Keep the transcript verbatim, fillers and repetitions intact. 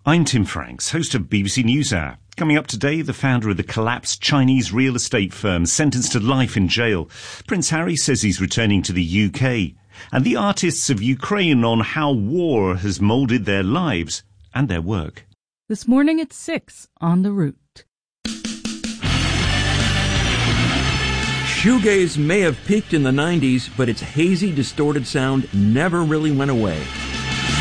I'm Tim Franks, host of B B C NewsHour. Coming up today, the founder of the collapsed Chinese real estate firm sentenced to life in jail. Prince Harry says he's returning to the U K. And the artists of Ukraine on how war has moulded their lives and their work. This morning at six on The Root. Shoegaze may have peaked in the nineties, but its hazy, distorted sound never really went away.